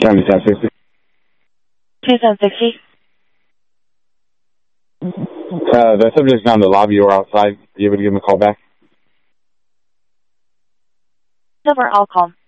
2760. 2760. The subject's not in the lobby or outside. Are you able to give him a call back? Over, I'll call.